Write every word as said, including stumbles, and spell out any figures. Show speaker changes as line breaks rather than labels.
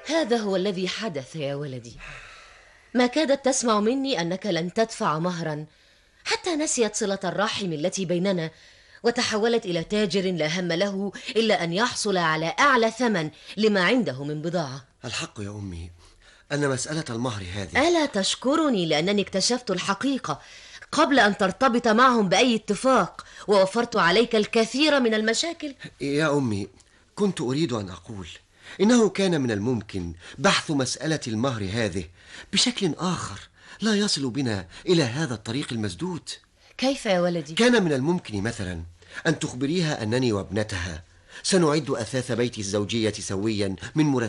هذا هو الذي حدث يا ولدي. ما كادت تسمع مني أنك لن تدفع مهرا، حتى نسيت صلة الرحم التي بيننا، وتحولت إلى تاجر لا هم له إلا أن يحصل على أعلى ثمن لما عنده من بضاعة.
الحق يا أمي أن مسألة المهر هذه...
ألا تشكرني لأنني اكتشفت الحقيقة قبل أن ترتبط معهم بأي اتفاق، ووفرت عليك الكثير من المشاكل؟
يا أمي، كنت أريد أن أقول إنه كان من الممكن بحث مسألة المهر هذه بشكل آخر لا يصل بنا إلى هذا الطريق المسدود.
كيف يا ولدي؟
كان من الممكن مثلا أن تخبريها أنني وابنتها سنعد أثاث بيت الزوجية سويا من مرتب